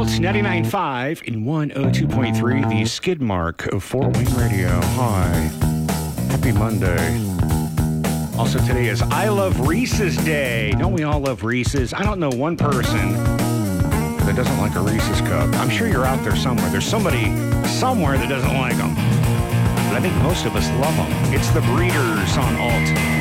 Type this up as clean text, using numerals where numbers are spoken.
Alt 99.5 and 102.3, the skid mark of Fort Wayne Radio. Hi. Happy Monday. Also, today is I Love Reese's Day. Don't we all love Reese's? I don't know one person that doesn't like a Reese's cup. I'm sure you're out there somewhere. There's somebody somewhere that doesn't like them. But I think most of us love them. It's the Breeders on Alt